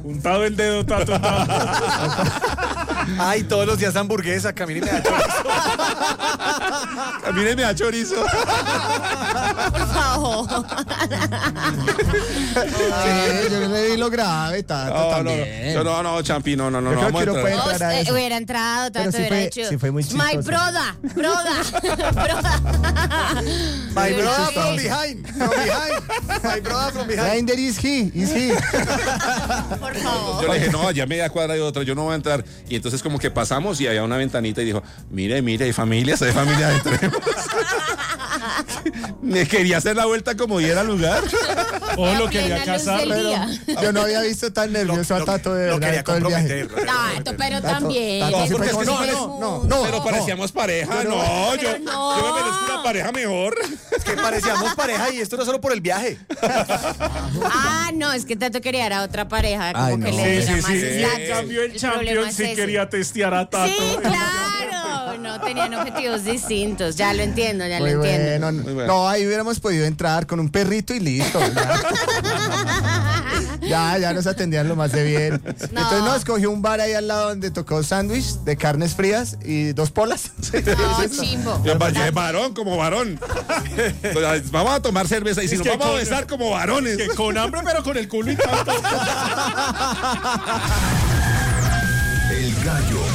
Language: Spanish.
Untado el dedo, Tato. Ay, todos los días hamburguesa, camíneme a chorizo. Camíneme a chorizo. Por favor. Sí, yo le di lo grave, Tato, también. No, Champi, no. Yo creo que no puede entrar a eso. Hubiera entrado, Tato, Pero sí hubiera fue- hecho. sí fue muy My chistoso. brother. My brother chistoso. from behind. My brother from behind. Grinder is he. Por favor. Yo le dije, no, ya media cuadra hay otra, yo no voy a entrar. Y entonces como que pasamos y había una ventanita y dijo, mire, hay familia adentro. Me quería hacer la vuelta como diera lugar. Oh, lo quería Plena luz casar. del Pero... día. Yo no había visto tan nervioso a Tato de verdad todo el viaje. Tato, pero también. Tato, sí porque fue es que con- no, pero parecíamos pareja, no, yo me merezco una pareja mejor. Es que parecíamos pareja y esto no solo por el viaje. Ah, no, es que Tato quería era otra pareja, como Ay, que no. le diera Sí. más En estatus. cambio, el problema Champion es sí ese. quería testear a Tato. Sí, claro. No, tenían objetivos distintos. Ya lo entiendo, ya Muy lo entiendo. bueno. Muy bueno. No, ahí hubiéramos podido entrar con un perrito y listo. Ya nos atendían lo más de bien. Entonces nos escogió un bar ahí al lado donde tocó sándwich de carnes frías y 2 polas. No, chimbo. Yo es varón, como varón. Pues, vamos a tomar cerveza y si Es nos que vamos a con- besar como varones. Que con hambre, pero con el culo y tanto. El Gallo